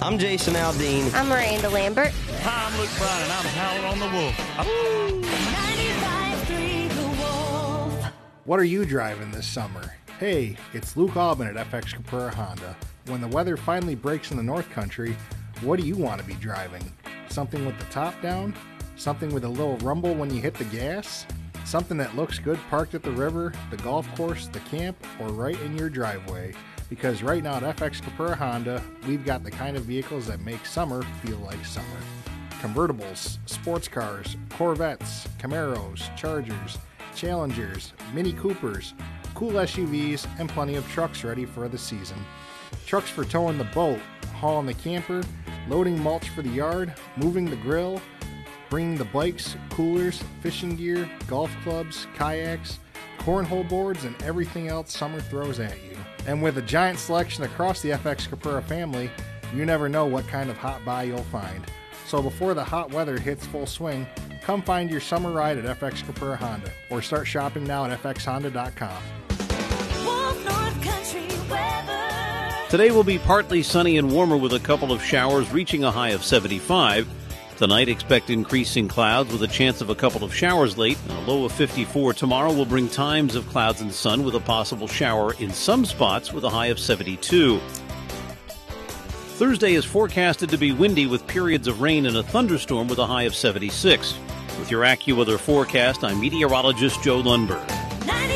I'm Jason Aldean. I'm Miranda Lambert. Hi, I'm Luke Bryan, and I'm Howard on the Wolf. 95.3 The Wolf. What are you driving this summer? Hey, it's Luke Albin at FX Capura Honda. When the weather finally breaks in the North Country, what do you want to be driving? Something with the top down? Something with a little rumble when you hit the gas? Something that looks good parked at the river, the golf course, the camp, or right in your driveway? Because right now at FX Capura Honda, we've got the kind of vehicles that make summer feel like summer. Convertibles, sports cars, Corvettes, Camaros, Chargers, Challengers, Mini Coopers, cool SUVs, and plenty of trucks ready for the season. Trucks for towing the boat, hauling the camper, loading mulch for the yard, moving the grill, bringing the bikes, coolers, fishing gear, golf clubs, kayaks, cornhole boards, and everything else summer throws at you. And with a giant selection across the FX Capura family, you never know what kind of hot buy you'll find. So before the hot weather hits full swing, come find your summer ride at FX Capura Honda, or start shopping now at fxhonda.com. Wolf North Country weather. Today will be partly sunny and warmer with a couple of showers reaching a high of 75. Tonight, expect increasing clouds with a chance of a couple of showers late. And a low of 54 tomorrow will bring times of clouds and sun with a possible shower in some spots with a high of 72. Thursday is forecasted to be windy with periods of rain and a thunderstorm with a high of 76. With your AccuWeather forecast, I'm meteorologist Joe Lundberg.